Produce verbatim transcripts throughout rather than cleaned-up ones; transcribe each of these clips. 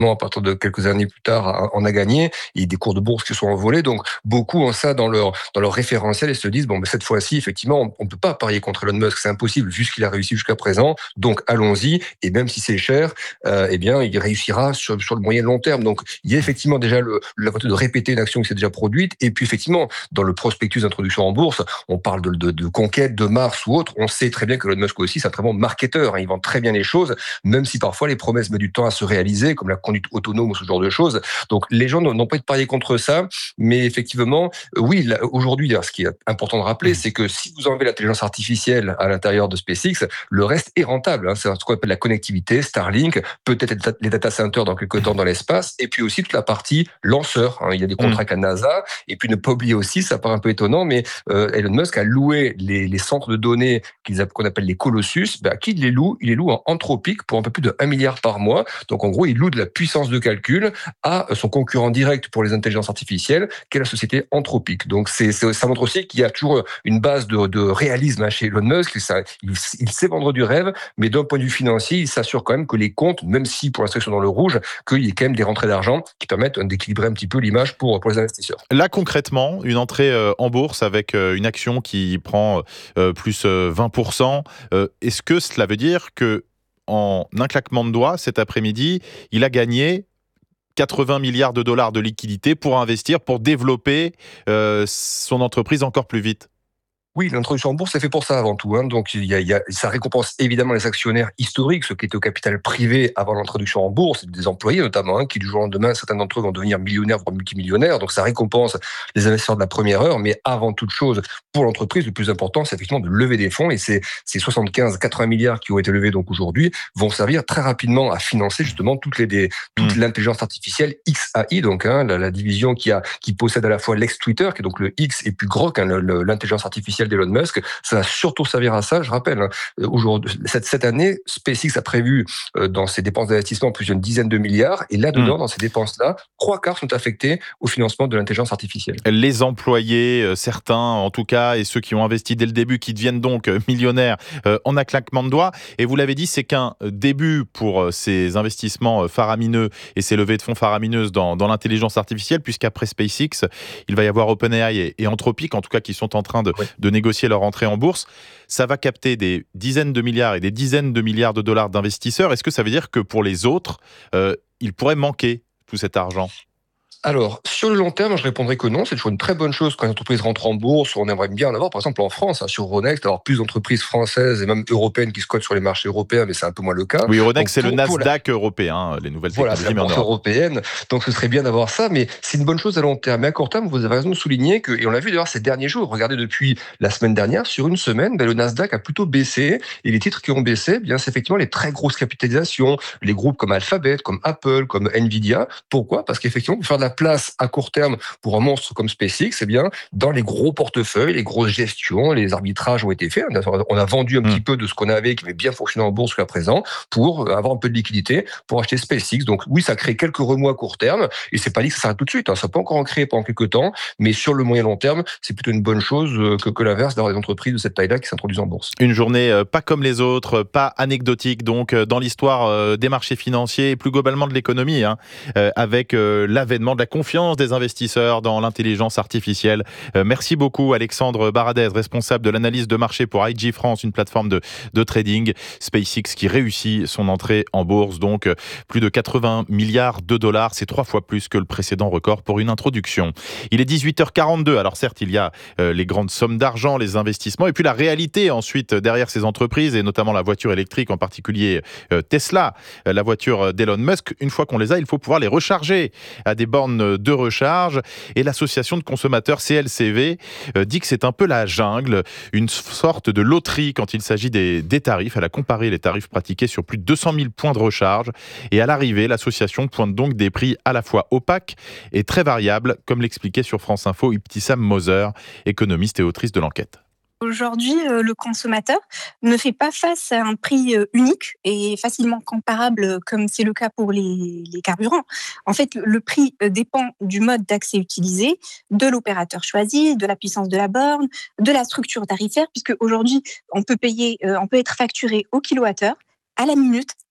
à partir de quelques années plus tard, en a gagné, et des cours de bourse qui sont envolés. Donc, beaucoup ont ça dans leur, dans leur référentiel et se disent, bon, ben, cette fois-ci, effectivement, on ne peut pas parier contre Elon Musk, c'est impossible vu ce qu'il a réussi jusqu'à présent. Donc, allons-y. Et même si c'est cher, euh, eh bien, il réussira sur, sur le moyen long terme. Donc, il y a effectivement déjà le, la volonté de répéter une action qui s'est déjà produite. Et puis, effectivement, dans le prospectus d'introduction en bourse, on parle de, de, de conquête de Mars ou autre. On sait très bien que Elon Musk aussi, c'est un très bon marketeur. Hein, il vend très bien les choses, même si parfois les promesses mettent du temps à se réaliser, comme la conduite autonome ou ce genre de choses. Donc, les gens n'ont pas de parier contre ça, mais effectivement, oui, là, aujourd'hui, ce qui est important de rappeler, c'est que si vous enlevez l'intelligence artificielle à l'intérieur de SpaceX, le reste est rentable. Hein. C'est ce qu'on appelle la connectivité, Starlink, peut-être les data centers dans quelques temps dans l'espace, et puis aussi toute la partie lanceur. Hein. Il y a des contrats avec la NASA, et puis ne pas oublier aussi, ça paraît un peu étonnant, mais euh, Elon Musk a loué les, les centres de données qu'ils, qu'on appelle les Colossus. Ben, qui les loue? Il les loue en Anthropic pour un peu plus de un milliard par mois. Donc en gros, il loue de la puissance de calcul à son concurrent direct pour les intelligences artificielles, qui est la société Anthropic. Donc c'est, c'est, ça montre aussi qu'il y a toujours une base de, de réalisme chez Elon Musk. Ça, il, il sait vendre du rêve, mais d'un point de vue financier, il s'assure quand même que les comptes, même si pour l'instant ils sont dans le rouge, qu'il y ait quand même des rentrées d'argent qui permettent d'équilibrer un petit peu l'image pour, pour les investisseurs. Là, concrètement, une entrée euh, en bourse avec euh, une action qui prend euh, plus euh, vingt pour cent, euh, est-ce que cela veut dire que en un claquement de doigts, cet après-midi, il a gagné quatre-vingts milliards de dollars de liquidités pour investir, pour développer euh, son entreprise encore plus vite? Oui, l'introduction en bourse, c'est fait pour ça avant tout. Hein. Donc, il y a, il y a, ça récompense évidemment les actionnaires historiques, ceux qui étaient au capital privé avant l'introduction en bourse, des employés notamment, hein, qui du jour au lendemain, certains d'entre eux vont devenir millionnaires, voire multimillionnaires. Donc, ça récompense les investisseurs de la première heure. Mais avant toute chose, pour l'entreprise, le plus important, c'est effectivement de lever des fonds. Et ces, ces soixante-quinze à quatre-vingts milliards qui ont été levés donc aujourd'hui vont servir très rapidement à financer justement toutes les, des, toute mmh. l'intelligence artificielle X A I, donc hein, la, la division qui, a, qui possède à la fois l'ex-Twitter, qui est donc le X, et puis Grok, hein, le, le, l'intelligence artificielle d'Elon Musk. Ça va surtout servir à ça. Je rappelle, hein, aujourd'hui, cette, cette année, SpaceX a prévu euh, dans ses dépenses d'investissement plus d'une dizaine de milliards. Et là-dedans, mmh. dans ces dépenses-là, trois quarts sont affectés au financement de l'intelligence artificielle. Les employés, euh, certains en tout cas, et ceux qui ont investi dès le début, qui deviennent donc euh, millionnaires euh, en un claquement de doigts. Et vous l'avez dit, c'est qu'un début pour euh, ces investissements euh, faramineux et ces levées de fonds faramineuses dans, dans l'intelligence artificielle, puisqu'après SpaceX, il va y avoir OpenAI et, et Anthropic, en tout cas, qui sont en train de, oui. de négocier leur entrée en bourse. Ça va capter des dizaines de milliards et des dizaines de milliards de dollars d'investisseurs. Est-ce que ça veut dire que pour les autres, euh, il pourrait manquer tout cet argent ? Alors, sur le long terme, je répondrais que non. C'est toujours une très bonne chose quand une entreprise rentre en bourse. On aimerait bien en avoir, par exemple, en France, hein, sur Euronext, avoir plus d'entreprises françaises et même européennes qui se cotent sur les marchés européens, mais c'est un peu moins le cas. Oui, Euronext, c'est le Nasdaq la... européen, les nouvelles voilà, technologies, mais en Europe. Européenne. Donc, ce serait bien d'avoir ça, mais c'est une bonne chose à long terme. Mais à court terme, vous avez raison de souligner que, et on l'a vu d'ailleurs ces derniers jours, regardez depuis la semaine dernière, sur une semaine, ben, le Nasdaq a plutôt baissé. Et les titres qui ont baissé, bien, c'est effectivement les très grosses capitalisations, les groupes comme Alphabet, comme Apple, comme Nvidia. Pourquoi? Parce qu'effectivement, pour faire de la place à court terme pour un monstre comme SpaceX, eh bien, dans les gros portefeuilles, les grosses gestions, les arbitrages ont été faits. On a vendu un mmh. petit peu de ce qu'on avait, qui avait bien fonctionné en bourse jusqu'à présent, pour avoir un peu de liquidité, pour acheter SpaceX. Donc oui, ça crée quelques remous à court terme, et c'est pas dit que ça s'arrête tout de suite. Hein. Ça peut encore en créer pendant quelques temps, mais sur le moyen long terme, c'est plutôt une bonne chose que, que l'inverse d'avoir des entreprises de cette taille-là qui s'introduisent en bourse. Une journée euh, pas comme les autres, pas anecdotique, donc euh, dans l'histoire euh, des marchés financiers et plus globalement de l'économie, hein, euh, avec euh, l'avènement de la confiance des investisseurs dans l'intelligence artificielle. Euh, merci beaucoup Alexandre Baradez, responsable de l'analyse de marché pour I G France, une plateforme de, de trading. SpaceX qui réussit son entrée en bourse, donc euh, plus de quatre-vingts milliards de dollars, c'est trois fois plus que le précédent record pour une introduction. Il est dix-huit heures quarante-deux, alors certes il y a euh, les grandes sommes d'argent, les investissements, et puis la réalité ensuite derrière ces entreprises, et notamment la voiture électrique, en particulier euh, Tesla, euh, la voiture d'Elon Musk. Une fois qu'on les a, il faut pouvoir les recharger à des bornes de recharge, et l'association de consommateurs C L C V euh, dit que c'est un peu la jungle, une sorte de loterie quand il s'agit des, des tarifs. Elle a comparé les tarifs pratiqués sur plus de deux cent mille points de recharge, et à l'arrivée, l'association pointe donc des prix à la fois opaques et très variables, comme l'expliquait sur France Info Ibtissam Moser, économiste et autrice de l'enquête. Aujourd'hui, euh, le consommateur ne fait pas face à un prix euh, unique et facilement comparable, euh, comme c'est le cas pour les, les carburants. En fait, le, le prix euh, dépend du mode d'accès utilisé, de l'opérateur choisi, de la puissance de la borne, de la structure tarifaire, puisque aujourd'hui, on peut payer, euh, on peut être facturé au kilowattheure, à la minute,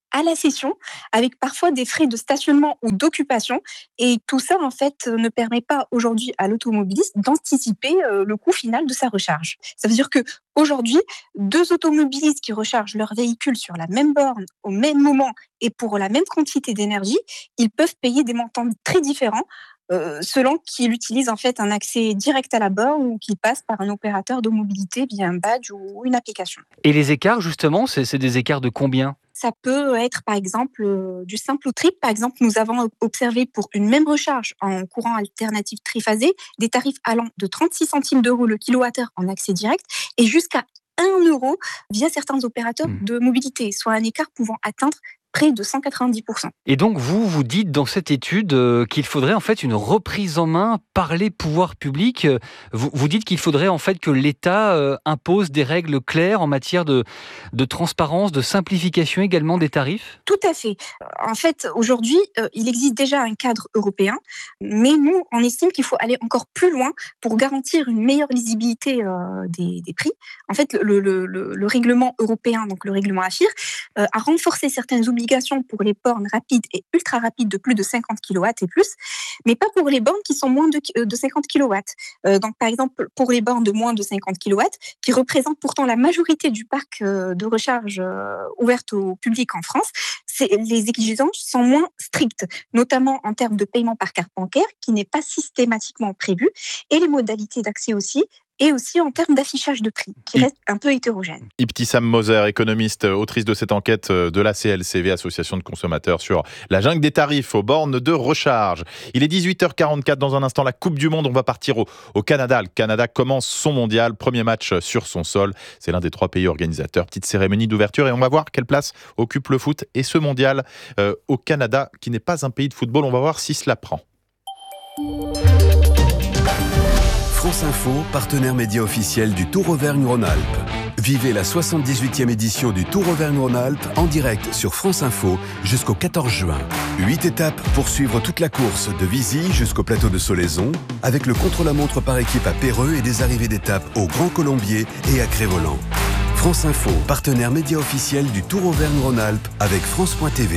à la session, avec parfois des frais de stationnement ou d'occupation. Et tout ça, en fait, ne permet pas aujourd'hui à l'automobiliste d'anticiper euh, le coût final de sa recharge. Ça veut dire que aujourd'hui, deux automobilistes qui rechargent leur véhicule sur la même borne au même moment et pour la même quantité d'énergie, ils peuvent payer des montants très différents euh, selon qu'il utilise en fait un accès direct à la borne ou qu'il passe par un opérateur de mobilité via un badge ou une application. Et les écarts, justement, c'est, c'est des écarts de combien ? Ça peut être par exemple euh, du simple au triple. Par exemple, nous avons observé pour une même recharge en courant alternatif triphasé des tarifs allant de trente-six centimes d'euros le kilowattheure en accès direct et jusqu'à un euro via certains opérateurs Mmh. de mobilité, soit un écart pouvant atteindre près de cent quatre-vingt-dix pour cent. Et donc, vous, vous dites dans cette étude euh, qu'il faudrait en fait une reprise en main par les pouvoirs publics. Euh, Vous, vous dites qu'il faudrait en fait que l'État euh, impose des règles claires en matière de, de transparence, de simplification également des tarifs. Tout à fait. En fait, aujourd'hui, euh, il existe déjà un cadre européen, mais nous, on estime qu'il faut aller encore plus loin pour garantir une meilleure lisibilité euh, des, des prix. En fait, le, le, le, le règlement européen, donc le règlement A F I R, euh, a renforcé certaines obligations pour les bornes rapides et ultra rapides de plus de cinquante kilowatts et plus, mais pas pour les bornes qui sont moins de, de cinquante kilowatts. Euh, donc, par exemple, pour les bornes de moins de cinquante kilowatts, qui représentent pourtant la majorité du parc euh, de recharge euh, ouverte au public en France, c'est, les exigences sont moins strictes, notamment en termes de paiement par carte bancaire, qui n'est pas systématiquement prévu, et les modalités d'accès aussi, et aussi en termes d'affichage de prix, qui I- reste un peu hétérogène. Ibtissam Moser, économiste, autrice de cette enquête de la C L C V, Association de consommateurs, sur la jungle des tarifs aux bornes de recharge. Il est dix-huit heures quarante-quatre, dans un instant, la Coupe du Monde. On va partir au, au Canada. Le Canada commence son mondial, premier match sur son sol. C'est l'un des trois pays organisateurs. Petite cérémonie d'ouverture et on va voir quelle place occupe le foot et ce mondial euh, au Canada, qui n'est pas un pays de football. On va voir si cela prend. France Info, partenaire média officiel du Tour Auvergne-Rhône-Alpes. Vivez la soixante-dix-huitième édition du Tour Auvergne-Rhône-Alpes en direct sur France Info jusqu'au quatorze juin. Huit étapes pour suivre toute la course de Visy jusqu'au plateau de Solaison, avec le contre-la-montre par équipe à Péreux et des arrivées d'étapes au Grand Colombier et à Crévoland. France Info, partenaire média officiel du Tour Auvergne-Rhône-Alpes avec France point T V.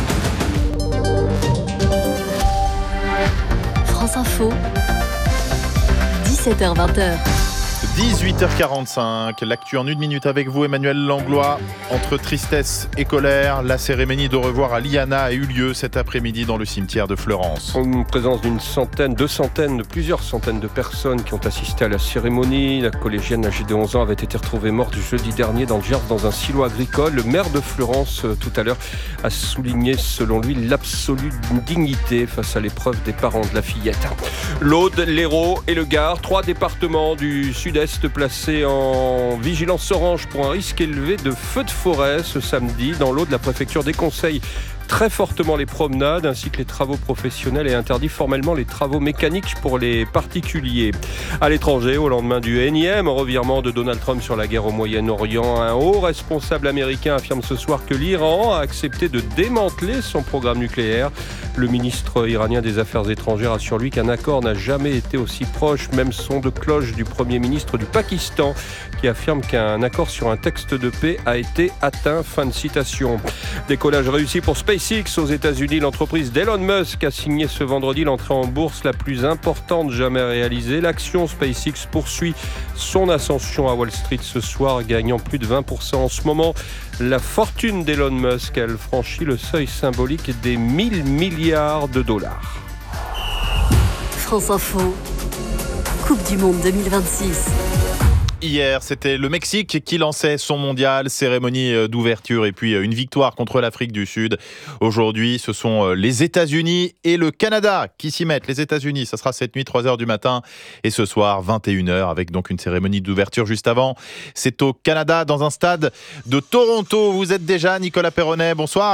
France Info, dix-sept heures vingt. dix-huit heures quarante-cinq, l'actu en une minute avec vous, Emmanuel Langlois. Entre tristesse et colère, la cérémonie de revoir à Liana a eu lieu cet après-midi dans le cimetière de Fleurance. En présence d'une centaine, deux centaines, plusieurs centaines de personnes qui ont assisté à la cérémonie. La collégienne âgée de onze ans avait été retrouvée morte jeudi dernier dans le Gers dans un silo agricole. Le maire de Fleurance, euh, tout à l'heure, a souligné, selon lui, l'absolue dignité face à l'épreuve des parents de la fillette. L'Aude, l'Hérault et le Gard, trois départements du sud-est placés en vigilance orange pour un risque élevé de feux de forêt ce samedi. Dans l'Aude, la préfecture déconseille très fortement les promenades ainsi que les travaux professionnels et interdit formellement les travaux mécaniques pour les particuliers. À l'étranger, au lendemain du énième revirement de Donald Trump sur la guerre au Moyen-Orient, un haut responsable américain affirme ce soir que l'Iran a accepté de démanteler son programme nucléaire. Le ministre iranien des Affaires étrangères assure lui qu'un accord n'a jamais été aussi proche. Même son de cloche du Premier ministre du Pakistan qui affirme qu'un accord sur un texte de paix a été atteint. Fin de citation. Décollage réussi pour SpaceX aux États-Unis. L'entreprise d'Elon Musk a signé ce vendredi l'entrée en bourse la plus importante jamais réalisée. L'action SpaceX poursuit son ascension à Wall Street ce soir, gagnant plus de vingt pour cent. En ce moment, la fortune d'Elon Musk, elle franchit le seuil symbolique des mille milliards de dollars. France Info, Coupe du Monde deux mille vingt-six. Hier, c'était le Mexique qui lançait son mondial, cérémonie d'ouverture et puis une victoire contre l'Afrique du Sud. Aujourd'hui, ce sont les États-Unis et le Canada qui s'y mettent. Les États-Unis, ça sera cette nuit, trois heures du matin. Et ce soir, vingt et une heures, avec donc une cérémonie d'ouverture juste avant. C'est au Canada, dans un stade de Toronto. Vous êtes déjà Nicolas Perronnet, bonsoir.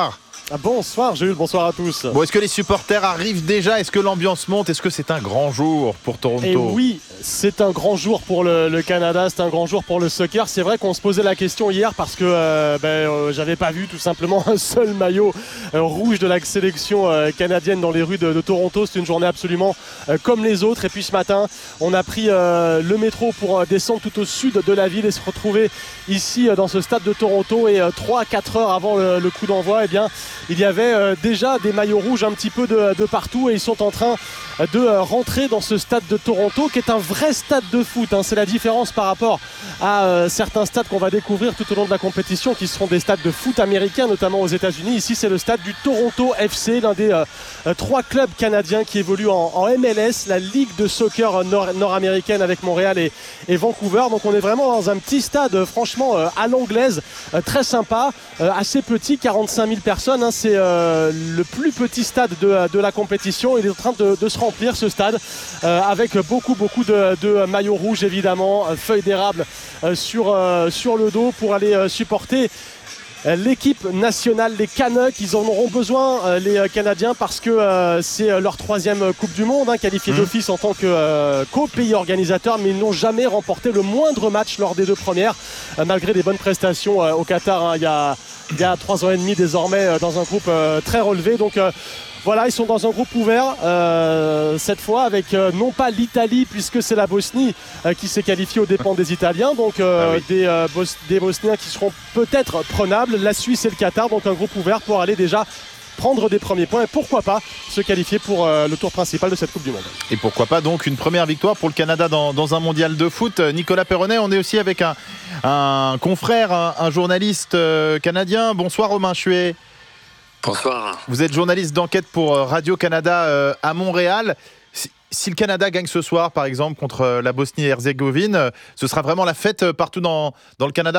Bonsoir Jules, bonsoir à tous. Bon, est-ce que les supporters arrivent déjà? Est-ce que l'ambiance monte? Est-ce que c'est un grand jour pour Toronto? Et oui, c'est un grand jour pour le, le Canada, c'est un grand jour pour le soccer. C'est vrai qu'on se posait la question hier parce que euh, ben, euh, j'avais pas vu tout simplement un seul maillot euh, rouge de la sélection euh, canadienne dans les rues de, de Toronto. C'est une journée absolument euh, comme les autres. Et puis ce matin, on a pris euh, le métro pour euh, descendre tout au sud de la ville et se retrouver ici euh, dans ce stade de Toronto. Et euh, trois à quatre heures avant le, le coup d'envoi, eh bien, il y avait euh, déjà des maillots rouges un petit peu de, de partout et ils sont en train de euh, rentrer dans ce stade de Toronto qui est un vrai stade de foot, hein. C'est la différence par rapport à euh, certains stades qu'on va découvrir tout au long de la compétition qui seront des stades de foot américains, notamment aux États-Unis. Ici, c'est le stade du Toronto F C, l'un des euh, euh, trois clubs canadiens qui évoluent en, en M L S, la Ligue de soccer nord- nord-américaine avec Montréal et, et Vancouver. Donc on est vraiment dans un petit stade euh, franchement euh, à l'anglaise, euh, très sympa, euh, assez petit, quarante-cinq mille personnes, hein. C'est euh, le plus petit stade de, de la compétition. Il est en train de, de se remplir ce stade euh, avec beaucoup beaucoup de, de maillots rouges évidemment, euh, feuilles d'érable euh, sur, euh, sur le dos pour aller euh, supporter euh, l'équipe nationale, les Canucks. Ils en auront besoin, euh, les euh, Canadiens, parce que euh, c'est euh, leur troisième Coupe du Monde, hein, qualifiée mmh. d'office en tant que euh, co-pays organisateur, mais ils n'ont jamais remporté le moindre match lors des deux premières, euh, malgré des bonnes prestations euh, au Qatar, hein, il y a il y a trois ans et demi désormais, dans un groupe euh, très relevé. Donc euh, voilà, ils sont dans un groupe ouvert euh, cette fois avec euh, non pas l'Italie puisque c'est la Bosnie euh, qui s'est qualifiée aux dépens des Italiens, donc euh, ah oui. des, euh, Bos- des Bosniens qui seront peut-être prenables, la Suisse et le Qatar, donc un groupe ouvert pour aller déjà prendre des premiers points et pourquoi pas se qualifier pour euh, le tour principal de cette Coupe du Monde. Et pourquoi pas donc une première victoire pour le Canada dans, dans un mondial de foot. Nicolas Perronnet, on est aussi avec un, un confrère, un, un journaliste euh, canadien. Bonsoir Romain Chuet. Bonsoir. Vous êtes journaliste d'enquête pour Radio-Canada euh, à Montréal. Si, si le Canada gagne ce soir par exemple contre la Bosnie-Herzégovine, euh, ce sera vraiment la fête partout dans, dans le Canada ?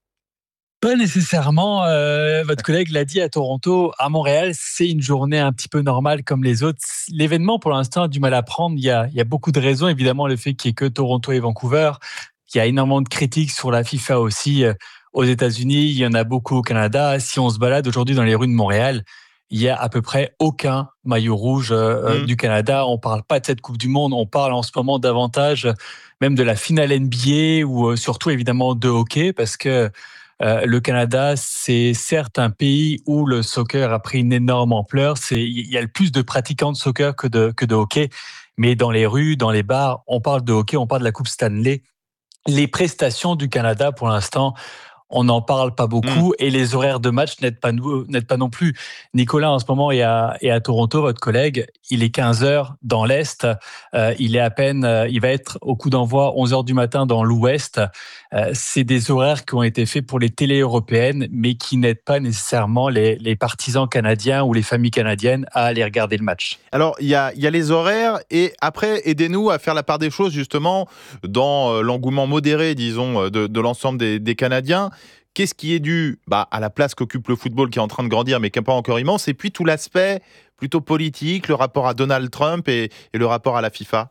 Pas nécessairement. Euh, votre collègue l'a dit à Toronto. À Montréal, c'est une journée un petit peu normale comme les autres. L'événement, pour l'instant, a du mal à prendre. Il y a, il y a beaucoup de raisons. Évidemment, le fait qu'il n'y ait que Toronto et Vancouver. Il y a énormément de critiques sur la FIFA aussi. Aux États-Unis, il y en a beaucoup au Canada. Si on se balade aujourd'hui dans les rues de Montréal, il y a à peu près aucun maillot rouge euh, mmh. du Canada. On parle pas de cette Coupe du Monde. On parle en ce moment davantage même de la finale N B A ou euh, surtout évidemment de hockey parce que Euh, le Canada, c'est certes un pays où le soccer a pris une énorme ampleur. C'est, il y a le plus de pratiquants de soccer que de, que de hockey. Mais dans les rues, dans les bars, on parle de hockey, on parle de la Coupe Stanley. Les prestations du Canada, pour l'instant, on n'en parle pas beaucoup mmh. et les horaires de match n'aident pas, n'aident pas non plus. Nicolas, en ce moment, est à, est à Toronto, votre collègue. Il est quinze heures dans l'Est. Euh, il est à peine, euh, il va être au coup d'envoi onze heures du matin dans l'Ouest. Euh, c'est des horaires qui ont été faits pour les télés européennes, mais qui n'aident pas nécessairement les, les partisans canadiens ou les familles canadiennes à aller regarder le match. Alors, il y a, y a les horaires et après, aidez-nous à faire la part des choses justement dans l'engouement modéré, disons, de, de l'ensemble des, des Canadiens. Qu'est-ce qui est dû bah, à la place qu'occupe le football qui est en train de grandir mais qui n'est pas encore immense, et puis tout l'aspect plutôt politique, le rapport à Donald Trump et, et le rapport à la FIFA?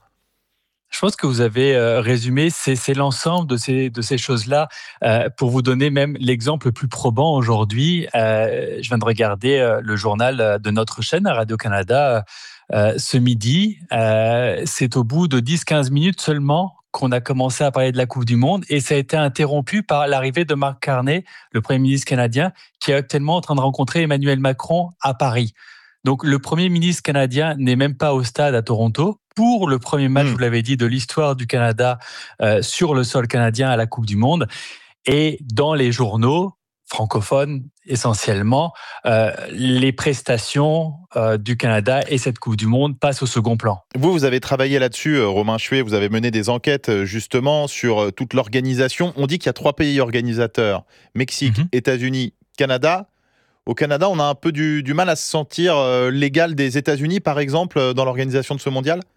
Je pense que vous avez euh, résumé, c'est, c'est l'ensemble de ces, de ces choses-là. Euh, pour vous donner même l'exemple le plus probant aujourd'hui, euh, je viens de regarder euh, le journal de notre chaîne à Radio-Canada euh, ce midi. Euh, c'est au bout de dix à quinze minutes seulement qu'on a commencé à parler de la Coupe du Monde et ça a été interrompu par l'arrivée de Mark Carney, le Premier ministre canadien, qui est actuellement en train de rencontrer Emmanuel Macron à Paris. Donc le Premier ministre canadien n'est même pas au stade à Toronto pour le premier match, mmh. vous l'avez dit, de l'histoire du Canada euh, sur le sol canadien à la Coupe du Monde. Et dans les journaux francophones, essentiellement, euh, les prestations euh, du Canada et cette Coupe du Monde passent au second plan. Vous, vous avez travaillé là-dessus, Romain Chuet, vous avez mené des enquêtes justement sur toute l'organisation. On dit qu'il y a trois pays organisateurs, Mexique, mmh. États-Unis, Canada. Au Canada, on a un peu du, du mal à se sentir euh, l'égal des États-Unis, par exemple, dans l'organisation de ce mondial ?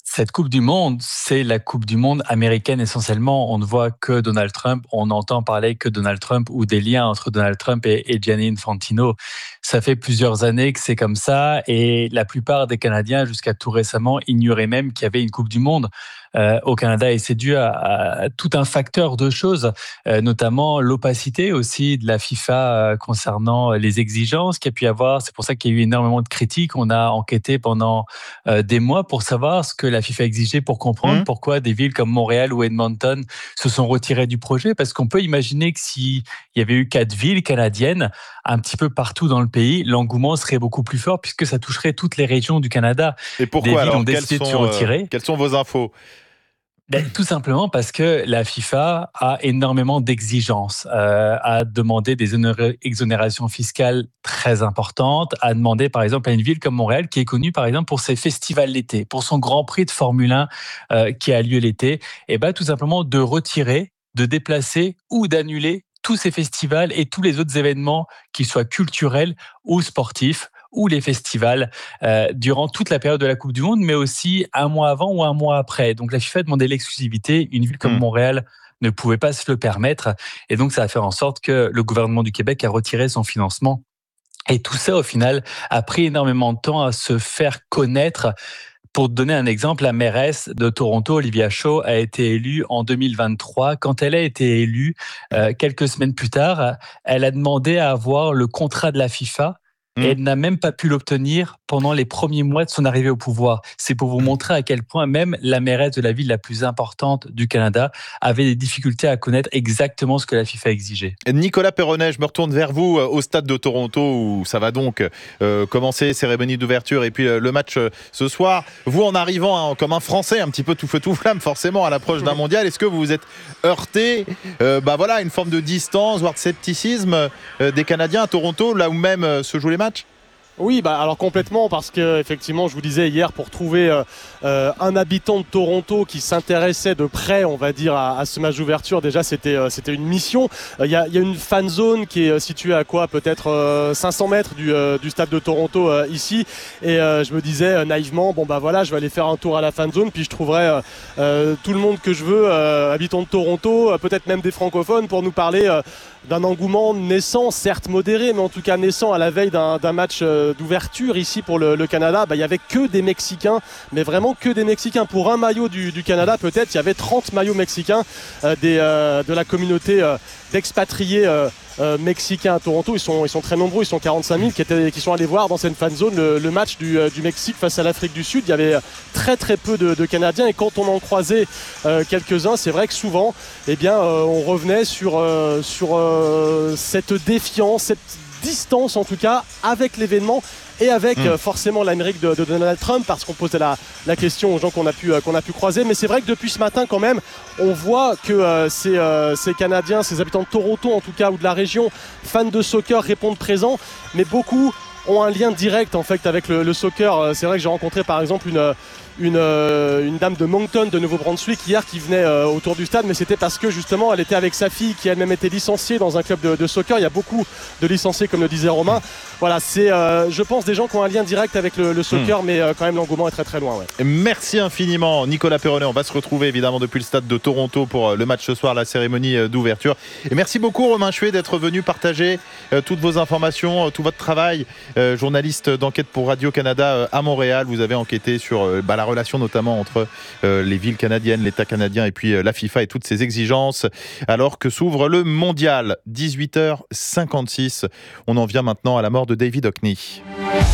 Cette Coupe du Monde, c'est la Coupe du Monde américaine essentiellement. On ne voit que Donald Trump, on n'entend parler que Donald Trump ou des liens entre Donald Trump et, et Gianni Infantino. Ça fait plusieurs années que c'est comme ça et la plupart des Canadiens, jusqu'à tout récemment, ignoraient même qu'il y avait une Coupe du Monde euh, au Canada et c'est dû à, à tout un facteur de choses, euh, notamment l'opacité aussi de la FIFA euh, concernant les exigences qu'il y a pu y avoir. C'est pour ça qu'il y a eu énormément de critiques. On a enquêté pendant euh, des mois pour savoir ce que la FIFA exigeait pour comprendre mmh. pourquoi des villes comme Montréal ou Edmonton se sont retirées du projet. Parce qu'on peut imaginer que s'il y avait eu quatre villes canadiennes, un petit peu partout dans le pays, l'engouement serait beaucoup plus fort puisque ça toucherait toutes les régions du Canada. Et pourquoi des villes alors ont décidé sont, de se retirer. Euh, quelles sont vos infos ? Ben, tout simplement parce que la FIFA a énormément d'exigences, euh, a demandé des exonérations fiscales très importantes, a demandé par exemple à une ville comme Montréal qui est connue par exemple pour ses festivals l'été, pour son Grand Prix de Formule un euh, qui a lieu l'été, et ben tout simplement de retirer, de déplacer ou d'annuler tous ces festivals et tous les autres événements, qu'ils soient culturels ou sportifs, ou les festivals euh, durant toute la période de la Coupe du Monde, mais aussi un mois avant ou un mois après. Donc la FIFA a demandé l'exclusivité. Une ville comme mmh. Montréal ne pouvait pas se le permettre. Et donc ça a fait en sorte que le gouvernement du Québec a retiré son financement. Et tout ça, au final, a pris énormément de temps à se faire connaître. Pour te donner un exemple, la mairesse de Toronto, Olivia Shaw, a été élue en deux mille vingt-trois. Quand elle a été élue, euh, quelques semaines plus tard, elle a demandé à avoir le contrat de la FIFA. Et elle n'a même pas pu l'obtenir pendant les premiers mois de son arrivée au pouvoir. C'est pour vous montrer à quel point même la mairesse de la ville la plus importante du Canada avait des difficultés à connaître exactement ce que la FIFA exigeait. Nicolas Perronnet, je me retourne vers vous au stade de Toronto où ça va donc euh, commencer, cérémonie d'ouverture et puis euh, le match euh, ce soir. Vous, en arrivant hein, comme un Français, un petit peu tout feu tout flamme forcément à l'approche d'un mondial, est-ce que vous vous êtes heurté euh, bah voilà, une forme de distance, voire de scepticisme euh, des Canadiens à Toronto, là où même euh, se jouent les matchs ? Oui, bah alors complètement, parce que effectivement, je vous disais hier, pour trouver euh, euh, un habitant de Toronto qui s'intéressait de près, on va dire, à, à ce match d'ouverture, déjà c'était euh, c'était une mission. Il euh, y, a, y a une fan zone qui est située à quoi, peut-être euh, cinq cents mètres du, euh, du stade de Toronto euh, ici, et euh, je me disais euh, naïvement, bon bah voilà, je vais aller faire un tour à la fan zone, puis je trouverai euh, euh, tout le monde que je veux, euh, habitants de Toronto, euh, peut-être même des francophones, pour nous parler euh, d'un engouement naissant, certes modéré, mais en tout cas naissant à la veille d'un, d'un match euh, d'ouverture ici pour le, le Canada. Bah, il n'y avait que des Mexicains, mais vraiment que des Mexicains. Pour un maillot du, du Canada, peut-être, il y avait trente maillots mexicains euh, des, euh, de la communauté euh, d'expatriés euh, euh, mexicains à Toronto. Ils sont, ils sont très nombreux, ils sont quarante-cinq mille qui, étaient, qui sont allés voir dans cette fan zone le, le match du, euh, du Mexique face à l'Afrique du Sud. Il y avait très très peu de, de Canadiens, et quand on en croisait euh, quelques-uns, c'est vrai que souvent eh bien, euh, on revenait sur, euh, sur euh, cette défiance, cette distance en tout cas avec l'événement et avec mmh. euh, forcément l'Amérique de, de Donald Trump, parce qu'on posait la, la question aux gens qu'on a pu, euh, qu'on a pu croiser. Mais c'est vrai que depuis ce matin quand même, on voit que euh, ces, euh, ces Canadiens, ces habitants de Toronto en tout cas, ou de la région, fans de soccer, répondent présents, mais beaucoup ont un lien direct en fait avec le, le soccer. C'est vrai que j'ai rencontré par exemple une Une, euh, une dame de Moncton de Nouveau-Brunswick hier qui venait euh, autour du stade, mais c'était parce que justement elle était avec sa fille qui elle-même était licenciée dans un club de, de soccer. Il y a beaucoup de licenciés, comme le disait Romain. Voilà, c'est euh, je pense des gens qui ont un lien direct avec le, le soccer, mmh. mais euh, quand même l'engouement est très très loin. Ouais. Merci infiniment Nicolas Perronnet. On va se retrouver évidemment depuis le stade de Toronto pour le match ce soir, la cérémonie d'ouverture. Et merci beaucoup Romain Chouet d'être venu partager euh, toutes vos informations, euh, tout votre travail, euh, journaliste d'enquête pour Radio-Canada euh, à Montréal. Vous avez enquêté sur euh, bah, la relation notamment entre euh, les villes canadiennes, l'État canadien et puis euh, la FIFA et toutes ses exigences, alors que s'ouvre le mondial. dix-huit heures cinquante-six. On en vient maintenant à la mort de David Hockney.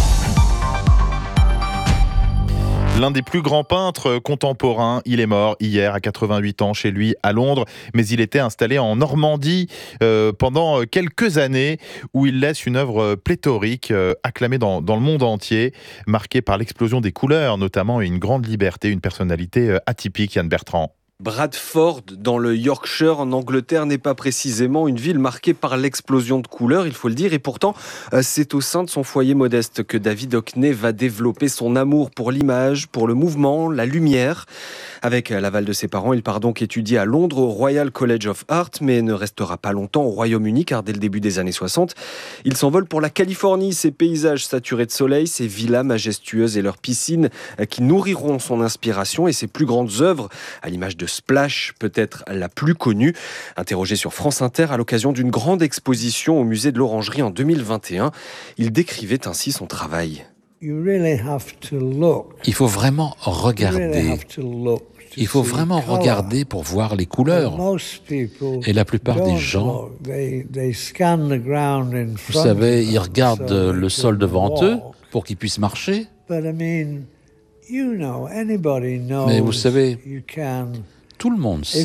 L'un des plus grands peintres contemporains, il est mort hier à quatre-vingt-huit ans chez lui à Londres, mais il était installé en Normandie euh, pendant quelques années, où il laisse une œuvre pléthorique, euh, acclamée dans, dans le monde entier, marquée par l'explosion des couleurs notamment, et une grande liberté, une personnalité euh, atypique, Yann Bertrand. Bradford, dans le Yorkshire, en Angleterre, n'est pas précisément une ville marquée par l'explosion de couleurs, il faut le dire. Et pourtant, c'est au sein de son foyer modeste que David Hockney va développer son amour pour l'image, pour le mouvement, la lumière. Avec l'aval de ses parents, il part donc étudier à Londres au Royal College of Art, mais ne restera pas longtemps au Royaume-Uni, car dès le début des années soixante, il s'envole pour la Californie. Ses paysages saturés de soleil, ses villas majestueuses et leurs piscines qui nourriront son inspiration et ses plus grandes œuvres, à l'image de Splash, peut-être la plus connue. Interrogé sur France Inter à l'occasion d'une grande exposition au musée de l'Orangerie en deux mille vingt et un, il décrivait ainsi son travail. Il faut vraiment regarder. Il faut vraiment regarder pour voir les couleurs. Et la plupart des gens, vous savez, ils regardent le sol devant eux pour qu'ils puissent marcher. Mais vous savez, tout le monde sait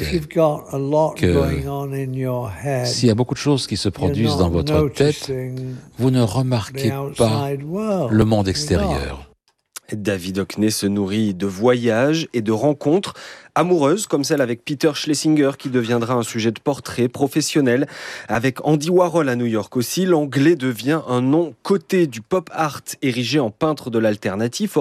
que s'il y a beaucoup de choses qui se produisent dans votre tête, vous ne remarquez pas le monde extérieur. David Hockney se nourrit de voyages et de rencontres amoureuses, comme celle avec Peter Schlesinger, qui deviendra un sujet de portrait professionnel. Avec Andy Warhol à New York aussi, l'anglais devient un nom coté du pop art, érigé en peintre de l'alternative.